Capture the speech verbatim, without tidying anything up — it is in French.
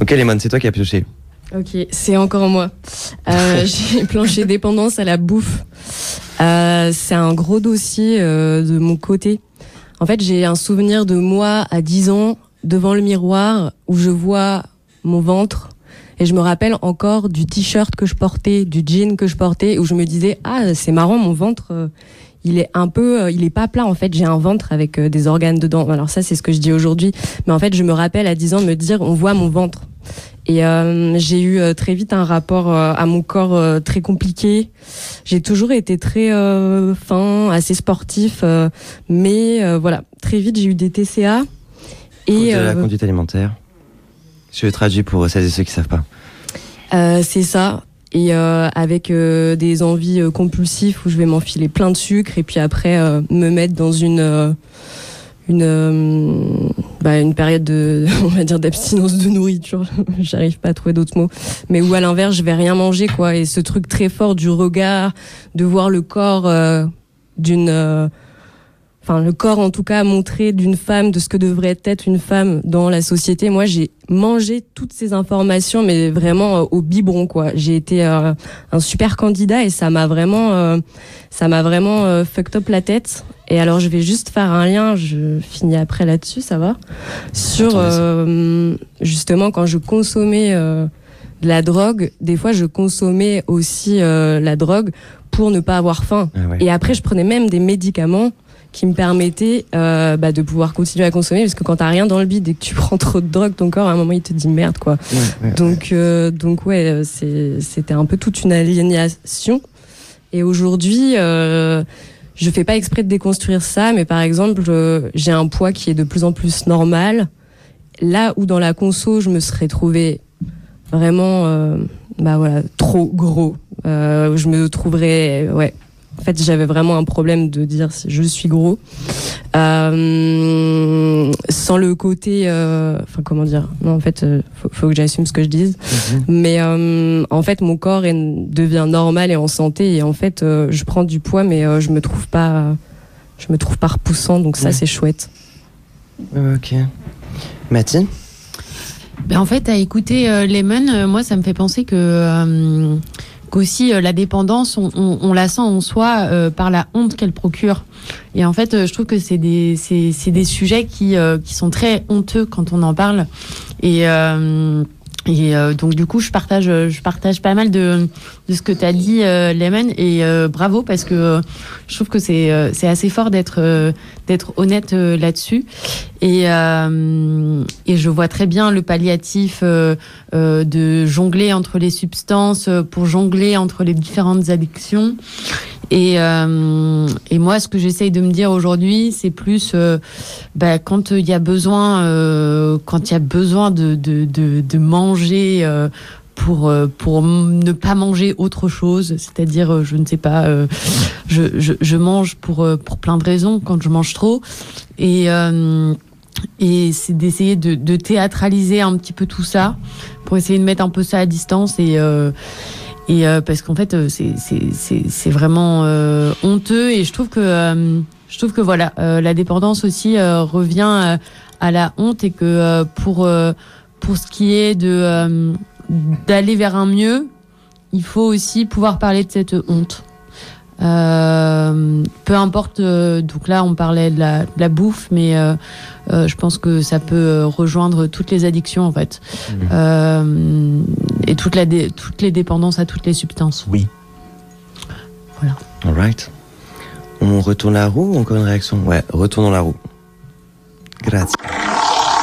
Ok, Lemon, c'est toi qui as pioché. Ok, c'est encore moi. Euh, j'ai planché dépendance à la bouffe. Euh, c'est un gros dossier euh, de mon côté. En fait, j'ai un souvenir de moi à dix ans devant le miroir où je vois mon ventre et je me rappelle encore du t-shirt que je portais, du jean que je portais où je me disais « Ah, c'est marrant, mon ventre, euh, il est un peu, euh, il est pas plat en fait, j'ai un ventre avec euh, des organes dedans. » Alors ça, c'est ce que je dis aujourd'hui. Mais en fait, je me rappelle à dix ans me dire « On voit mon ventre ». Et euh, j'ai eu euh, très vite un rapport euh, à mon corps euh, très compliqué. J'ai toujours été très euh, fin, assez sportif, euh, mais euh, voilà, très vite j'ai eu des T C A. Et de la euh, conduite alimentaire. Je traduis pour celles et ceux qui savent pas. Euh, c'est ça. Et euh, avec euh, des envies euh, compulsives où je vais m'enfiler plein de sucre et puis après euh, me mettre dans une euh, une euh, bah, une période de on va dire d'abstinence de nourriture. J'arrive pas à trouver d'autres mots. Mais où à l'inverse je vais rien manger quoi. Et ce truc très fort du regard, de voir le corps euh, d'une euh, Enfin, le corps, en tout cas, montré d'une femme, de ce que devrait être une femme dans la société. Moi, j'ai mangé toutes ces informations, mais vraiment euh, au biberon, quoi. J'ai été euh, un super candidat et ça m'a vraiment, euh, ça m'a vraiment euh, fucked up la tête. Et alors, je vais juste faire un lien, je finis après là-dessus, ça va, sur euh, justement quand je consommais euh, de la drogue. Des fois, je consommais aussi euh, la drogue pour ne pas avoir faim. Ah ouais. Et après, je prenais même des médicaments qui me permettait euh, bah, de pouvoir continuer à consommer, parce que quand t'as rien dans le bide et que tu prends trop de drogue, ton corps à un moment il te dit merde quoi. Ouais, ouais, donc ouais. Euh, donc ouais, c'est, c'était un peu toute une aliénation. Et aujourd'hui, euh, je fais pas exprès de déconstruire ça, mais par exemple, euh, j'ai un poids qui est de plus en plus normal. Là où dans la conso, je me serais trouvée vraiment, euh, bah voilà, trop gros. Euh, je me trouverais, ouais. En fait, j'avais vraiment un problème de dire si je suis gros, euh, sans le côté, euh, enfin comment dire, non en fait, euh, faut, faut que j'assume ce que je dise. Mm-hmm. Mais euh, en fait, mon corps est, devient normal et en santé, et en fait, euh, je prends du poids, mais euh, je me trouve pas, je me trouve pas repoussant, donc ça ouais. C'est chouette. Ok. Mathilde. Ben en fait, à écouter euh, Lemon, euh, moi, ça me fait penser que euh, qu'aussi euh, la dépendance, on, on, on la sent en soi euh, par la honte qu'elle procure. Et en fait, euh, je trouve que c'est des, c'est, c'est des sujets qui, euh, qui sont très honteux quand on en parle. Et, euh, et euh, donc, du coup, je partage, je partage pas mal de, de ce que tu as dit, euh, Lemon. Et euh, bravo, parce que euh, je trouve que c'est, euh, c'est assez fort d'être, euh, d'être honnête euh, là-dessus. Et, euh, et je vois très bien le palliatif euh, euh, de jongler entre les substances pour jongler entre les différentes addictions. Et, euh, et moi, ce que j'essaye de me dire aujourd'hui, c'est plus euh, bah, quand il y a besoin, euh, quand il y a besoin de, de, de, de manger. Euh, pour pour ne pas manger autre chose, c'est-à-dire je ne sais pas, euh, je, je je mange pour pour plein de raisons quand je mange trop, et euh, et c'est d'essayer de, de théâtraliser un petit peu tout ça pour essayer de mettre un peu ça à distance, et euh, et euh, parce qu'en fait c'est c'est c'est c'est vraiment euh, honteux, et je trouve que euh, je trouve que voilà euh, la dépendance aussi euh, revient euh, à la honte, et que euh, pour euh, pour ce qui est de euh, d'aller vers un mieux, il faut aussi pouvoir parler de cette honte. Euh, peu importe, euh, donc là on parlait de la, de la bouffe, mais euh, euh, je pense que ça peut rejoindre toutes les addictions en fait, mmh. euh, et toute la dé- toutes les dépendances à toutes les substances. Oui. Voilà. Alright. On retourne la roue ou encore une réaction? Ouais, retournons la roue. Grazie.